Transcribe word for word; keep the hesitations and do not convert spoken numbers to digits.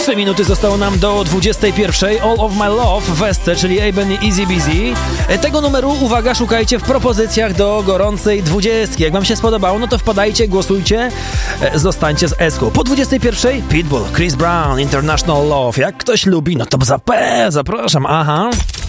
Trzy minuty zostało nam do dwudziestej pierwszej. All of My Love w Wesce, czyli Eben i Easy Busy. Tego numeru, uwaga, szukajcie w propozycjach do gorącej dwudziestki. Jak wam się spodobało, no to wpadajcie, głosujcie, zostańcie z Eską. Po dwudziestej pierwszej Pitbull, Chris Brown, International Love. Jak ktoś lubi, no to zapę, zapraszam, aha.